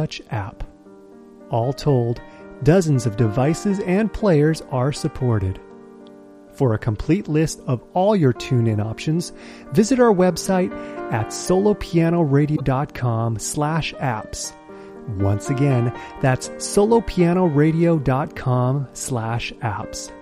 touch app. All told, dozens of devices and players are supported. For a complete list of all your tune-in options, visit our website at solopianoradio.com/apps. Once again, that's solopianoradio.com/apps.